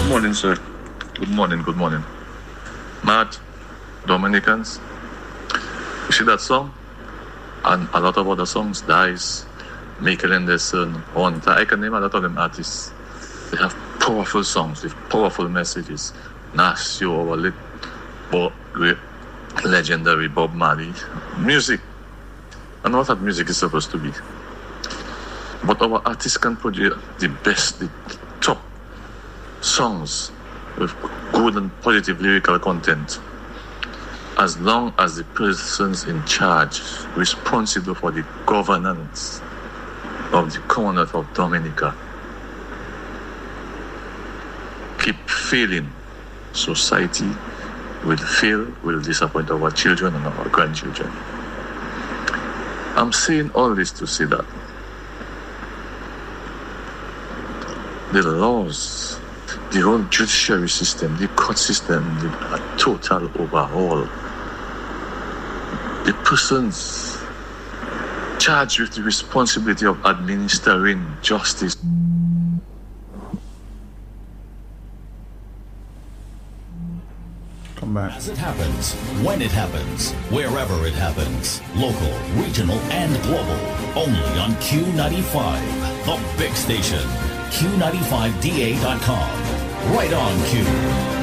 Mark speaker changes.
Speaker 1: morning, sir. Good morning, good morning. Matt, Dominicans, you see that song? And a lot of other songs, Dice, Michael Anderson, Hunter. I can name a lot of them artists. They have powerful songs with powerful messages. Nash, our great legendary Bob Marley. Music. I know what music is supposed to be. But our artists can produce the best, the top songs with good and positive lyrical content, as long as the persons in charge, responsible for the governance of the Commonwealth of Dominica, keep failing, society will fail, will disappoint our children and our grandchildren. I'm saying all this to say that the laws, the whole judiciary system, the court system, a total overhaul. The persons charged with the responsibility of administering justice.
Speaker 2: Come back.
Speaker 3: As it happens, when it happens, wherever it happens, local, regional, and global, only on Q95, the big station, Q95DA.com. Right on Q.